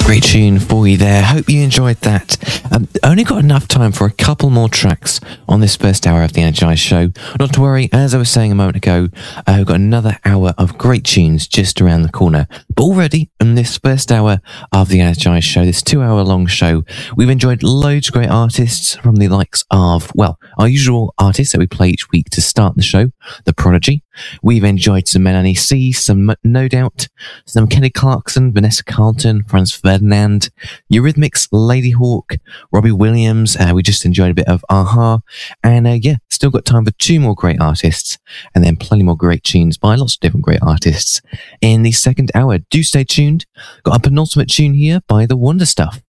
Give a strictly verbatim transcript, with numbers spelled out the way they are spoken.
Great tune for you there. Hope you enjoyed that. Um, only got enough time for a couple more tracks on this first hour of the Energize Show. Not to worry, as I was saying a moment ago, uh, we've got another hour of great tunes just around the corner. But already in this first hour of the Energize Show, this two-hour long show, we've enjoyed loads of great artists from the likes of, well, our usual artists that we play each week to start the show, The Prodigy. We've enjoyed some Melanie C, some No Doubt, some Kelly Clarkson, Vanessa Carlton, Franz Ferdinand, Eurythmics, Lady Hawk, Robbie Williams. Uh, we just enjoyed a bit of a-ha. And uh, yeah, still got time for two more great artists and then plenty more great tunes by lots of different great artists in the second hour. Do stay tuned. Got a penultimate tune here by The Wonder Stuff.